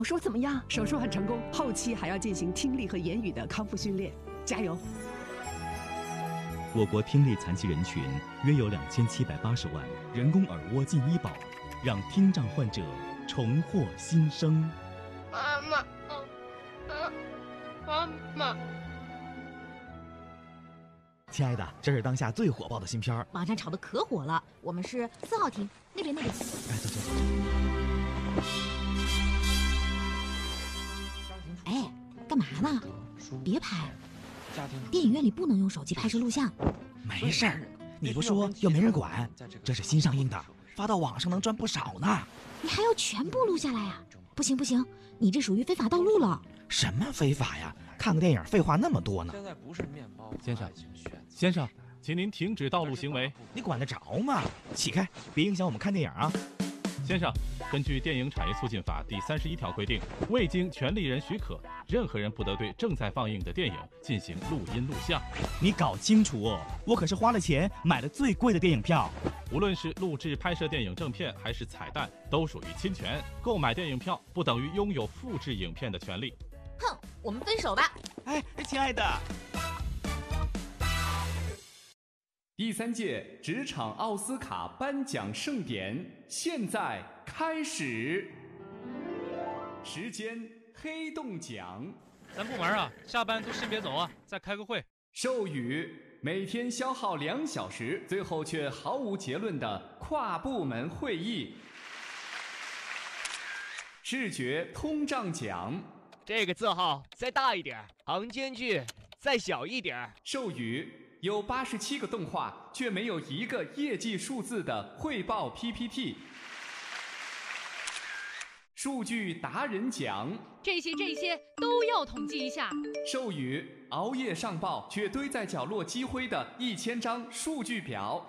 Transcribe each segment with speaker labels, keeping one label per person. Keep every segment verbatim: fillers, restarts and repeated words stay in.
Speaker 1: 手术怎么样？
Speaker 2: 手术很成功，后期还要进行听力和言语的康复训练，加油！
Speaker 3: 我国听力残疾人群约有两千七百八十万，人工耳蜗进医保，让听障患者重获新生。
Speaker 4: 妈妈，嗯，妈妈。
Speaker 5: 亲爱的，这是当下最火爆的新片儿，
Speaker 6: 网上炒的可火了。我们是四号厅那边那边。
Speaker 5: 哎，走走走。
Speaker 6: 哎，干嘛呢？别拍！电影院里不能用手机拍摄录像。
Speaker 5: 没事儿，你不说又没人管。这是新上映的，发到网上能赚不少呢。
Speaker 6: 你还要全部录下来呀？不行不行，你这属于非法盗录了。
Speaker 5: 什么非法呀？看个电影废话那么多呢。
Speaker 7: 现在不是面包，
Speaker 8: 先生，先生，请您停止盗录行为。
Speaker 5: 你管得着吗？起开，别影响我们看电影啊！
Speaker 8: 先生，根据《电影产业促进法》第三十一条规定，未经权利人许可，任何人不得对正在放映的电影进行录音录像。
Speaker 5: 你搞清楚哦，我可是花了钱买了最贵的电影票。
Speaker 8: 无论是录制拍摄电影正片还是彩蛋，都属于侵权。购买电影票不等于拥有复制影片的权利。
Speaker 6: 哼，我们分手吧。
Speaker 5: 哎，亲爱的。
Speaker 9: 第三届职场奥斯卡颁奖盛典现在开始，时间黑洞奖。
Speaker 10: 咱部门啊，下班都先别走啊，再开个会。
Speaker 9: 授予每天消耗两小时，最后却毫无结论的跨部门会议。视觉通胀奖。
Speaker 11: 这个字号再大一点，行间距再小一点。
Speaker 9: 授予有八十七个动画，却没有一个业绩数字的汇报 P P T。数据达人奖，
Speaker 12: 这些这些都要统计一下。
Speaker 9: 授予熬夜上报却堆在角落积灰的一千张数据表。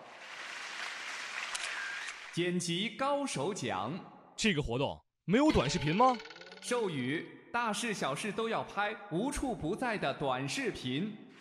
Speaker 9: 剪辑高手奖，
Speaker 10: 这个活动没有短视频吗？
Speaker 9: 授予大事小事都要拍，无处不在的短视频。